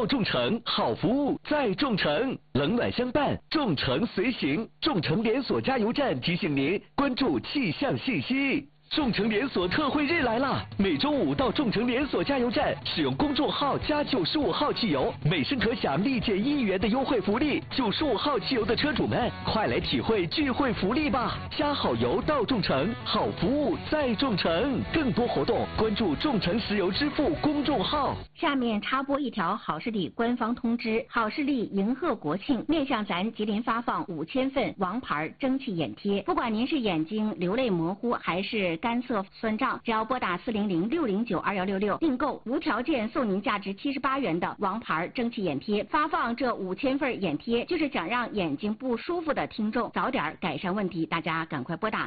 到众诚，好服务在众诚，冷暖相伴，众诚随行。众诚连锁加油站提醒您关注气象信息。众诚连锁特惠日来啦！每周五到众诚连锁加油站使用公众号加95号汽油，每升可享立减1元的优惠福利。95号汽油的车主们，快来体会聚会福利吧！加好油到众诚，好服务在众诚。更多活动关注众诚石油支付公众号。 下面插播一条好视力官方通知：好视力迎贺国庆，面向咱吉林发放5000份王牌蒸汽眼贴。不管您是眼睛流泪模糊还是干涩酸胀，只要拨打400-609-2166订购，无条件送您价值78元的王牌蒸汽眼贴。发放这5000份眼贴，就是想让眼睛不舒服的听众早点改善问题。大家赶快拨打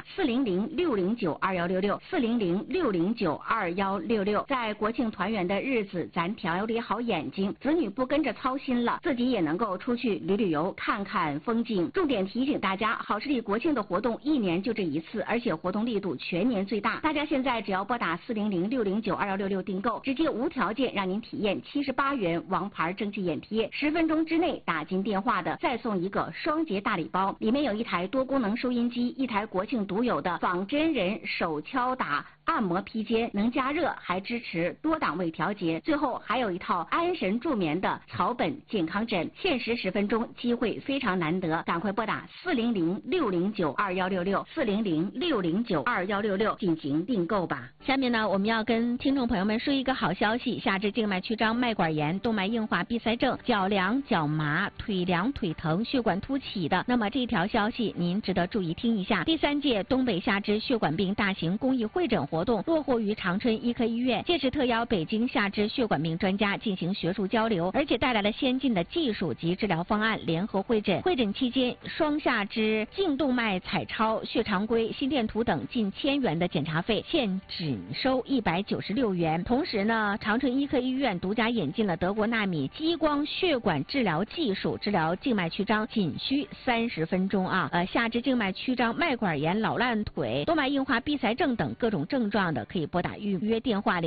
400-609-2166，400-609-2166。在国庆团圆的日子，咱调理好眼睛，子女不跟着操心了，自己也能够出去旅游，看看风景。重点提醒大家，好视力国庆的活动1年就这一次，而且活动力度全年最大。大家现在只要拨打400-609-2166订购，直接无条件让您体验78元王牌蒸汽眼贴，10分钟之内打进电话的再送一个双节大礼包，里面有一台多功能收音机，一台国庆独有的仿真人手敲打按摩披肩，能加热，还支持多档位调节，最后还有一套安神助眠的草本健康枕。限时10分钟，机会非常难得，赶快拨打400-609-2166，400-609-2166进行订购吧。下面呢，我们要跟听众朋友们说一个好消息：下肢静脉曲张、脉管炎、动脉硬化、闭塞症、脚凉、脚麻、腿凉、腿疼、血管凸起的，那么这条消息您值得注意听一下。第3届东北下肢血管病大型公益会诊活动落户于长春医科医院，届时特邀北京下肢血管病专家进行学术交流，而且带来了先进的技术及治疗方案，联合会诊。会诊期间，双下肢颈动脉彩超、血常规、心电图等近1000元的检查费，现只收196元。同时呢，长春医科医院独家引进了德国纳米激光血管治疗技术，治疗静脉曲张仅需30分钟啊！下肢静脉曲张、脉管炎、老烂腿、动脉硬化、闭塞症等各种症状的，可以拨打预约电话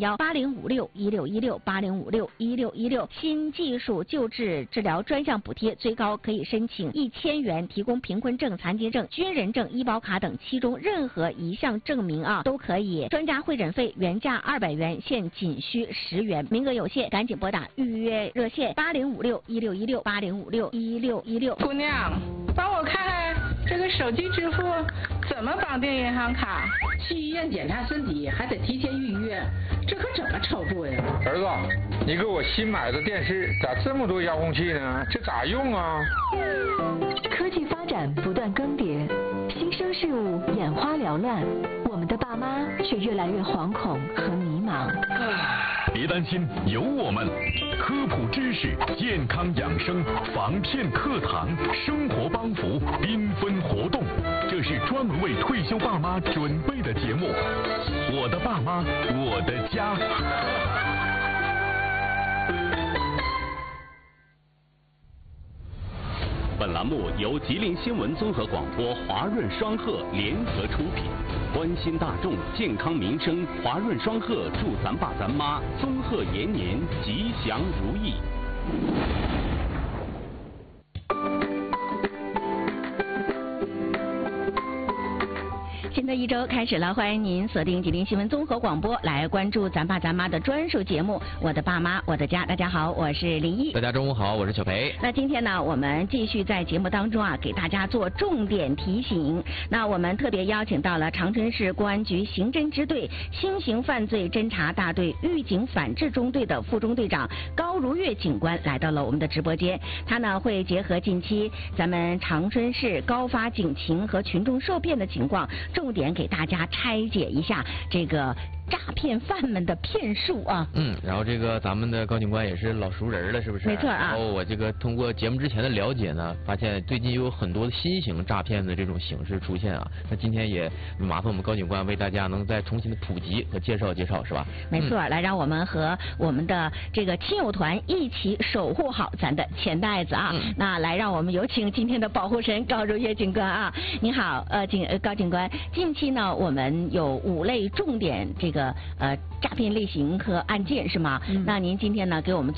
0431-8056-1616，8056-1616。新技术救治治疗专项补贴最高可以申请1000元，提供贫困证、残疾证、军人证、医保卡等其中任何一项证明啊都可以。专家会诊费原价200元，现仅需10元，名额有限，赶紧拨打预约热线8056-1616，8056-1616。 姑娘，帮我看看这个手机支付怎么绑定银行卡？ 去医院检查身体还得提前预约，这可怎么操作呀？ 儿子，你给我新买的电视咋这么多遥控器呢？这咋用啊？ 科技发展不断更迭，新生事物眼花缭乱，我们的爸妈却越来越惶恐和迷茫。 别担心，有我们，科普知识、健康养生、防骗课堂、生活帮扶、缤纷活动，这是专门为退休爸妈准备的节目。我的爸妈，我的家。 本栏目由吉林新闻综合广播华润双鹤联合出品，关心大众健康民生，华润双鹤祝咱爸咱妈综合延年吉祥如意。 新的一周开始了，欢迎您锁定吉林新闻综合广播，来关注咱爸咱妈的专属节目《我的爸妈我的家》。大家好，我是林毅。 大家中午好，我是小培。 那今天呢，我们继续在节目当中啊，给大家做重点提醒。那我们特别邀请到了长春市公安局刑侦支队新型犯罪侦查大队预警反制中队的副中队长高如月警官来到了我们的直播间。他呢会结合近期咱们长春市高发警情和群众受骗的情况，重点给大家拆解一下这个诈骗犯们的骗术啊。 然后这个咱们的高警官也是老熟人了，是不是？ 没错啊。 然后我这个通过节目之前的了解呢，发现最近有很多的新型诈骗的这种形式出现啊。那今天也麻烦我们高警官为大家能再重新的普及和介绍介绍，是吧？ 没错，来让我们和我们的这个亲友团一起守护好咱的钱袋子啊。那来让我们有请今天的保护神高如月警官啊。你好，高警官，近期呢我们有5类重点这个诈骗类型和案件是吗？那您今天呢给我们